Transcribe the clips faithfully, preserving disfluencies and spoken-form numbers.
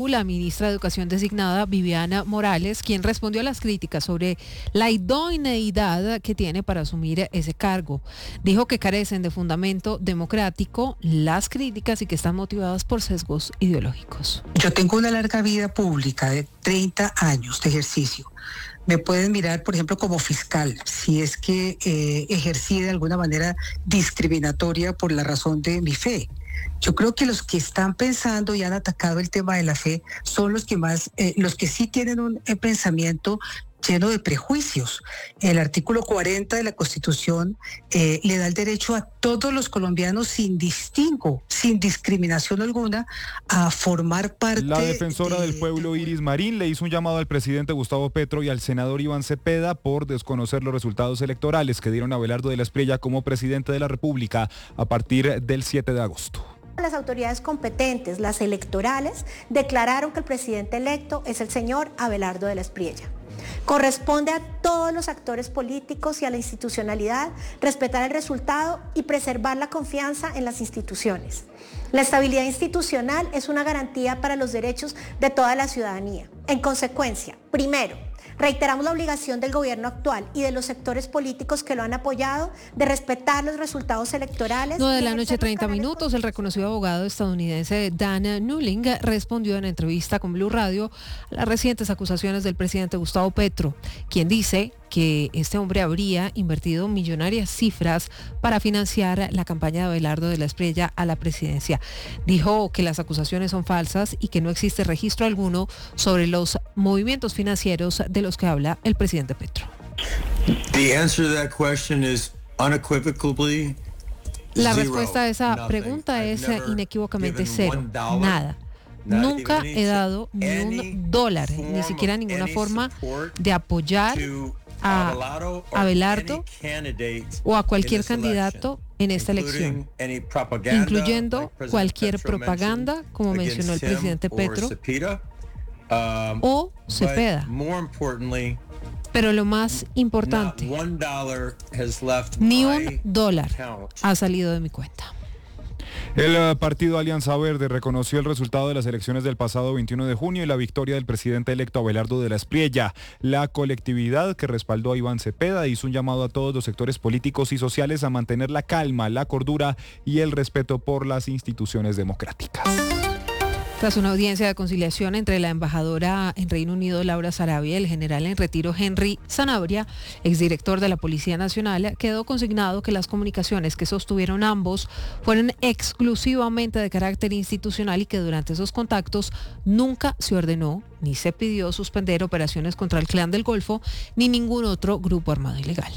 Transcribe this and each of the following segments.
La ministra de Educación designada, Viviana Morales, quien respondió a las críticas sobre la idoneidad que tiene para asumir ese cargo. Dijo que carecen de fundamento democrático las críticas y que están motivadas por sesgos ideológicos. Yo tengo una larga vida pública de treinta años de ejercicio. Me pueden mirar, por ejemplo, como fiscal, si es que eh, ejercí de alguna manera discriminatoria por la razón de mi fe. Yo creo que los que están pensando y han atacado el tema de la fe son los que más, eh, los que sí tienen un eh, pensamiento lleno de prejuicios. El artículo cuarenta de la Constitución eh, le da el derecho a todos los colombianos sin distingo, sin discriminación alguna, a formar parte. La defensora de, del pueblo, Iris Marín, le hizo un llamado al presidente Gustavo Petro y al senador Iván Cepeda por desconocer los resultados electorales que dieron a Abelardo de la Espriella como presidente de la República a partir del siete de agosto. Las autoridades competentes, las electorales, declararon que el presidente electo es el señor Abelardo de la Espriella. Corresponde a todos los actores políticos y a la institucionalidad respetar el resultado y preservar la confianza en las instituciones. La estabilidad institucional es una garantía para los derechos de toda la ciudadanía. En consecuencia, primero, reiteramos la obligación del gobierno actual y de los sectores políticos que lo han apoyado de respetar los resultados electorales. nueve de la noche, treinta minutos. El reconocido abogado estadounidense Dan Newling respondió en entrevista con Blue Radio a las recientes acusaciones del presidente Gustavo Petro, quien dice que este hombre habría invertido millonarias cifras para financiar la campaña de Abelardo de la Espriella a la presidencia. Dijo que las acusaciones son falsas y que no existe registro alguno sobre los movimientos financieros de los que habla el presidente Petro. The answer to that question is unequivocally La respuesta a esa pregunta es inequívocamente cero, nada. Nunca he dado ni un dólar, ni siquiera ninguna forma de apoyar a Abelardo o a cualquier candidato en esta elección, incluyendo cualquier propaganda, como mencionó el presidente Petro, o Cepeda. Pero lo más importante, ni un dólar ha salido de mi cuenta. El partido Alianza Verde reconoció el resultado de las elecciones del pasado veintiuno de junio y la victoria del presidente electo Abelardo de la Espriella. La colectividad que respaldó a Iván Cepeda hizo un llamado a todos los sectores políticos y sociales a mantener la calma, la cordura y el respeto por las instituciones democráticas. Tras una audiencia de conciliación entre la embajadora en Reino Unido, Laura Sarabia, y el general en retiro, Henry Sanabria, exdirector de la Policía Nacional, quedó consignado que las comunicaciones que sostuvieron ambos fueron exclusivamente de carácter institucional y que durante esos contactos nunca se ordenó ni se pidió suspender operaciones contra el Clan del Golfo ni ningún otro grupo armado ilegal.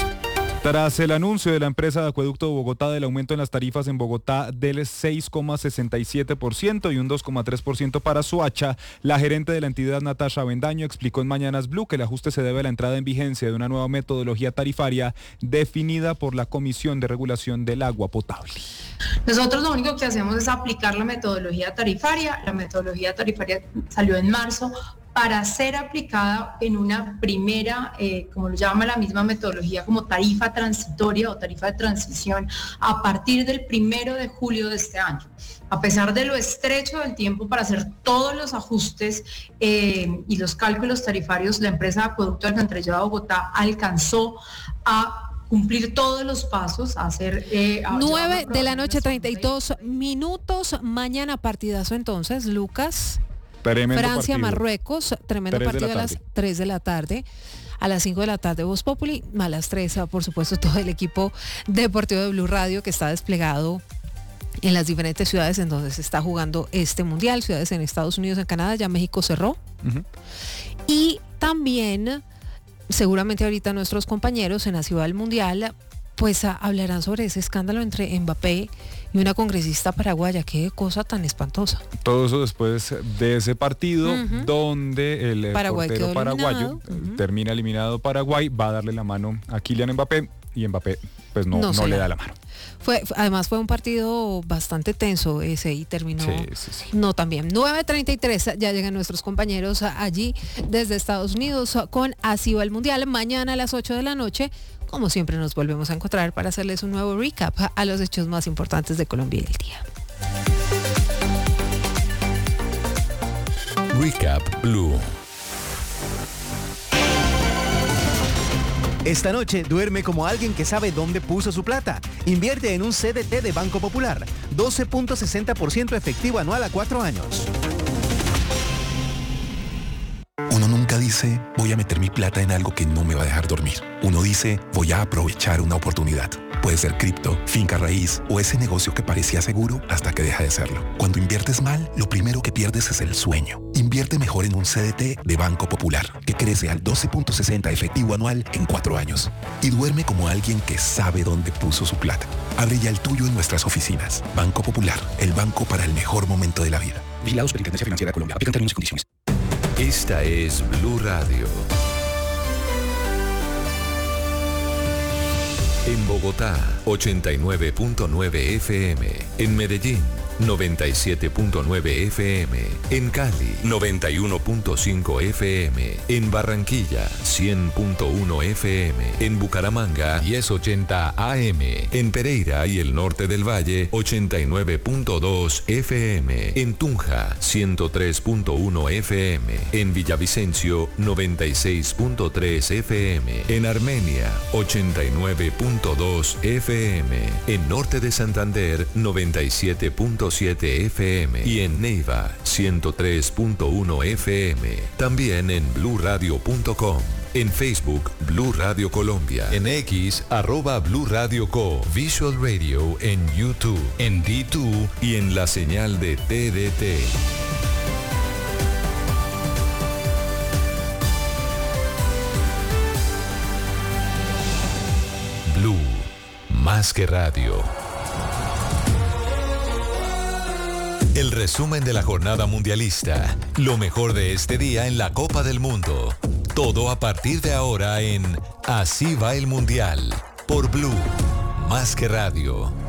Tras el anuncio de la empresa de Acueducto de Bogotá del aumento en las tarifas en Bogotá del seis coma sesenta y siete por ciento y un dos coma tres por ciento para Soacha, la gerente de la entidad, Natasha Avendaño, explicó en Mañanas Blue que el ajuste se debe a la entrada en vigencia de una nueva metodología tarifaria definida por la Comisión de Regulación del Agua Potable. Nosotros lo único que hacemos es aplicar la metodología tarifaria. La metodología tarifaria salió en marzo para ser aplicada en una primera, eh, como lo llama la misma metodología, como tarifa transitoria o tarifa de transición a partir del primero de julio de este año. A pesar de lo estrecho del tiempo para hacer todos los ajustes eh, y los cálculos tarifarios, la empresa de Acueducto Alcantarillado de Bogotá alcanzó a cumplir todos los pasos, a hacer... Eh, nueve de la noche, treinta y dos minutos. Mañana partidazo entonces, Lucas. Tremendo Francia, partido. Marruecos, tremendo partido a las tres de la tarde. A las cinco de la tarde, Voz Populi. A las tres, por supuesto, todo el equipo deportivo de Blue Radio que está desplegado en las diferentes ciudades en donde se está jugando este mundial. Ciudades en Estados Unidos, en Canadá, ya México cerró. Uh-huh. Y también, seguramente ahorita nuestros compañeros en la ciudad del mundial, pues a, hablarán sobre ese escándalo entre Mbappé y una congresista paraguaya. Qué cosa tan espantosa. Todo eso después de ese partido, uh-huh, donde el Paraguay portero paraguayo uh-huh. termina eliminado Paraguay, va a darle la mano a Kylian Mbappé y Mbappé pues no, no, no le da la mano. Fue, además fue un partido bastante tenso ese y terminó sí, sí, sí. no tan bien. nueve treinta y tres, ya llegan nuestros compañeros allí desde Estados Unidos con Así va el Mundial. Mañana a las ocho de la noche, como siempre, nos volvemos a encontrar para hacerles un nuevo recap a los hechos más importantes de Colombia y el día. Recap Blue. Esta noche duerme como alguien que sabe dónde puso su plata. Invierte en un C D T de Banco Popular. doce punto sesenta por ciento efectivo anual a cuatro años. Uno nunca dice, voy a meter mi plata en algo que no me va a dejar dormir. Uno dice, voy a aprovechar una oportunidad. Puede ser cripto, finca raíz o ese negocio que parecía seguro hasta que deja de serlo. Cuando inviertes mal, lo primero que pierdes es el sueño. Invierte mejor en un C D T de Banco Popular, que crece al doce punto sesenta efectivo anual en cuatro años. Y duerme como alguien que sabe dónde puso su plata. Abre ya el tuyo en nuestras oficinas. Banco Popular, el banco para el mejor momento de la vida. Vigilado Superintendencia Financiera de Colombia. Aplican términos y condiciones. Esta es Blue Radio. En Bogotá, ochenta y nueve punto nueve F M. En Medellín, noventa y siete punto nueve F M. En Cali, noventa y uno punto cinco F M. En Barranquilla, cien punto uno F M. En Bucaramanga, diez ochenta A M. En Pereira y el norte del Valle, ochenta y nueve punto dos F M. En Tunja, ciento tres punto uno F M. En Villavicencio, noventa y seis punto tres F M. En Armenia, ochenta y nueve punto dos F M. En norte de Santander, noventa y siete punto siete F M. Y en Neiva, ciento tres punto uno F M. También en blue radio punto com. En Facebook, Blue Radio Colombia. En X, arroba Blue Radio Co. Visual Radio en YouTube. En D dos y en la señal de T D T. Blue, más que radio. El resumen de la jornada mundialista. Lo mejor de este día en la Copa del Mundo. Todo a partir de ahora en Así va el Mundial. Por Blue, más que radio.